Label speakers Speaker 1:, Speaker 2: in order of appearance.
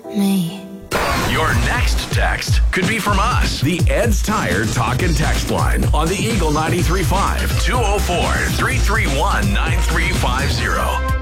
Speaker 1: me.
Speaker 2: Your next text could be from us. The Ed's Tire Talk and Text line on the Eagle 93.5 204-331-9350.